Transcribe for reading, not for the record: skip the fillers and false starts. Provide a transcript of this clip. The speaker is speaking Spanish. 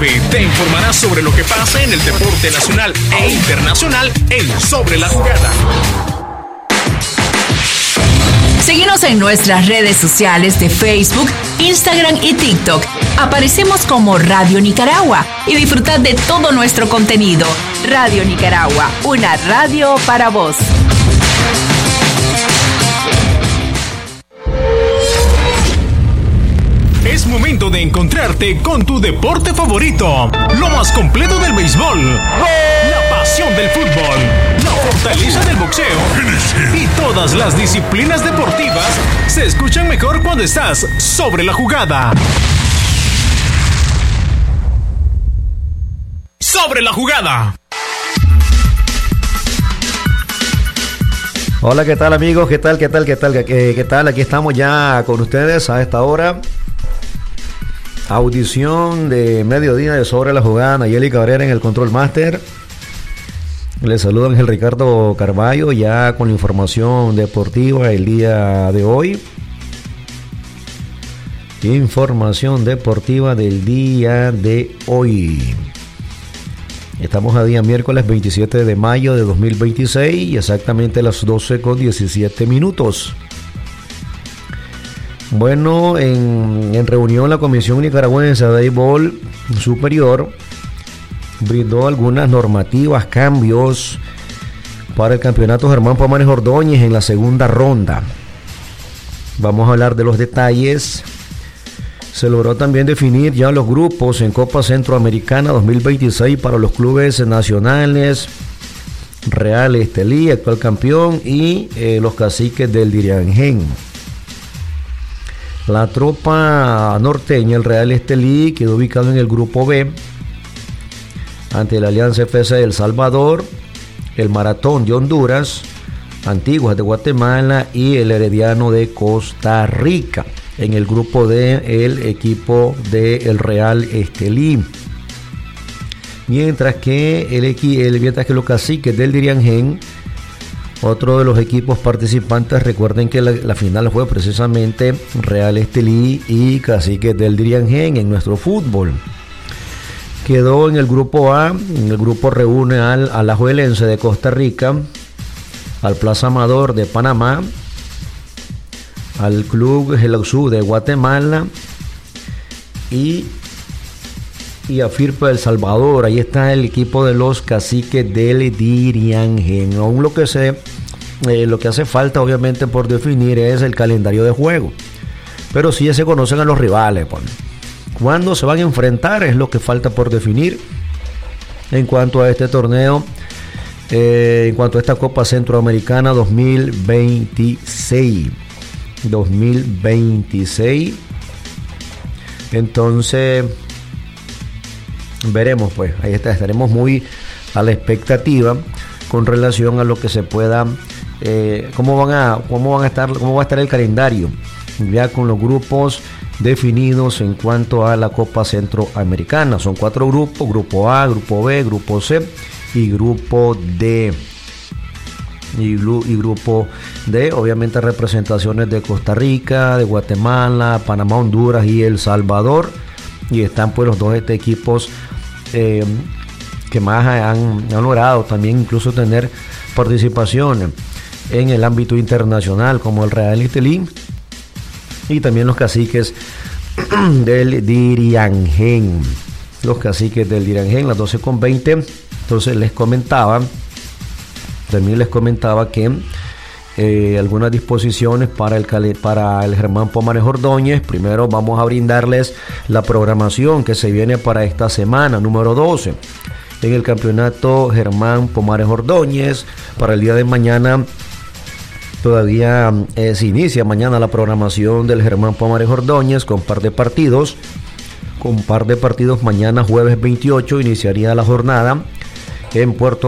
9 te informará sobre lo que pasa en el deporte nacional e internacional en Sobre la Jugada. Síguenos en nuestras redes sociales de Facebook, Instagram y TikTok. Aparecemos como Radio Nicaragua y disfrutad de todo nuestro contenido. Radio Nicaragua, una radio para vos. Es momento de encontrarte con tu deporte favorito. Lo más completo del béisbol. La pasión del fútbol. La fortaleza del boxeo. Y todas las disciplinas deportivas se escuchan mejor cuando estás sobre la jugada. Sobre la jugada. Hola, ¿qué tal, amigos? ¿Qué tal? Aquí estamos ya con ustedes a esta hora. Audición de mediodía de Sobre la Jugada. Nayeli Cabrera en el Control Master. Les saluda Ángel Ricardo Carballo ya con la información deportiva el día de hoy. Información deportiva del día de hoy. Estamos a día miércoles 27 de mayo de 2026 y exactamente a las 12:17. Bueno, en reunión la Comisión Nicaragüense de Béisbol Superior brindó algunas normativas, cambios para el campeonato Germán Pomares Ordóñez en la segunda ronda. Vamos a hablar de los detalles. Se logró también definir ya los grupos en Copa Centroamericana 2026 para los clubes nacionales, Real Estelí, actual campeón, y los Caciques del Diriangén. La tropa norteña, el Real Estelí, quedó ubicado en el grupo B ante la Alianza FC de El Salvador, el Maratón de Honduras, Antiguas de Guatemala y el Herediano de Costa Rica. En el grupo D, el equipo del Real Estelí. Mientras que los Caciques del Diriangén, otro de los equipos participantes, recuerden que la final fue precisamente Real Estelí y Caciques del Diriangén en nuestro fútbol. Quedó en el grupo A. En el grupo reúne al Alajuelense de Costa Rica, al Plaza Amador de Panamá, al Club Gelauzú de Guatemala y a Firpo de El Salvador. Ahí está el equipo de los Caciques del Diriangén. Aún lo que hace falta obviamente por definir es el calendario de juego, pero sí ya se conocen a los rivales. ¿Cuándo se van a enfrentar? Es lo que falta por definir en cuanto a este torneo, en cuanto a esta Copa Centroamericana 2026. Entonces veremos, pues ahí estaremos muy a la expectativa con relación a lo que se pueda, cómo va a estar el calendario ya con los grupos definidos en cuanto a la Copa Centroamericana. Son 4 grupos: grupo A, grupo B, grupo C y grupo D. Y grupo D, obviamente representaciones de Costa Rica, de Guatemala, Panamá, Honduras y El Salvador. Y están pues los dos equipos que más han logrado también incluso tener participación en el ámbito internacional, como el Real Estelí y también los Caciques del Diriangén. Los Caciques del Diriangén, las 12:20. Entonces les comentaba que algunas disposiciones para el Germán Pomares Ordóñez. Primero vamos a brindarles la programación que se viene para esta semana, número 12, en el campeonato Germán Pomares Ordóñez. Para el día de mañana todavía se inicia mañana la programación del Germán Pomares Ordóñez con par de partidos. Mañana jueves 28 iniciaría la jornada en Puerto